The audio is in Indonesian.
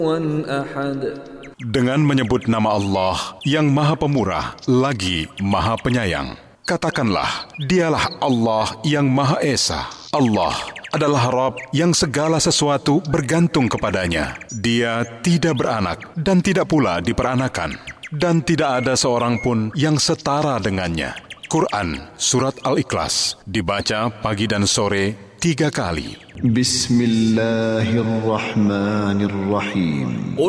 أحد. Dengan menyebut nama Allah yang Maha Pemurah lagi Maha Penyayang. Katakanlah, dialah Allah yang Maha Esa. Allah adalah Rabb yang segala sesuatu bergantung kepadanya. Dia tidak beranak dan tidak pula diperanakan. Dan tidak ada seorang pun yang setara dengannya. Quran Surat Al-Ikhlas dibaca pagi dan sore 3 kali. Bismillahirrahmanirrahim.